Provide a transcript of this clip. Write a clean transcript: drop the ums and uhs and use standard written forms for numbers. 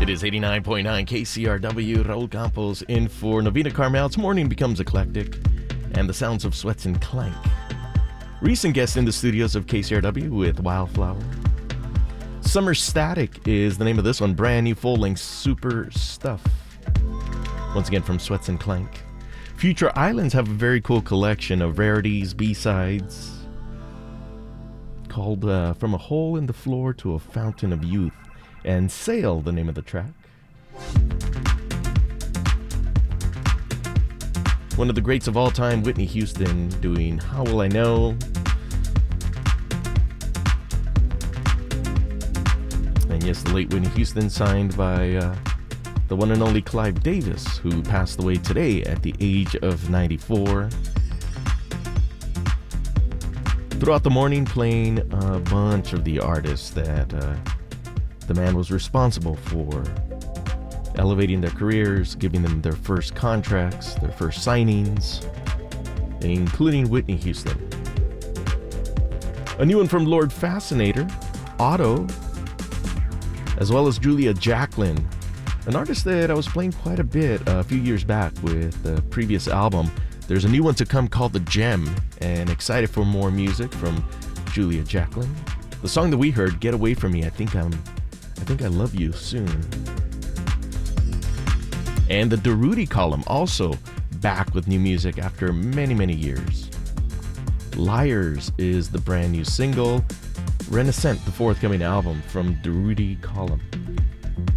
It is 89.9 KCRW. Raul Campos in for Novena Carmel. Its morning becomes eclectic, and the sounds of Sweats and Clank. Recent guest in the studios of KCRW with Wildflower. Summer Static is the name of this one. Brand new full-length Super Stuff. Once again from Sweats and Clank. Future Islands have a very cool collection of rarities, B-sides, called From a Hole in the Floor to a Fountain of Youth. And Sail, the name of the track. One of the greats of all time, Whitney Houston, doing How Will I Know? And yes, the late Whitney Houston, signed by the one and only Clive Davis, who passed away today at the age of 94. Throughout the morning, playing a bunch of the artists that the man was responsible for elevating their careers, giving them their first contracts, their first signings, including Whitney Houston. A new one from Lord Fascinator, Otto, as well as Julia Jacklin, an artist that I was playing quite a bit a few years back with the previous album. There's a new one to come called The Gem, and excited for more music from Julia Jacklin. The song that we heard, Get Away From Me, I think I Love You Soon. And the Darude column, also back with new music after many, many years. Liars is the brand new single. Renaissance, the forthcoming album from Darude column.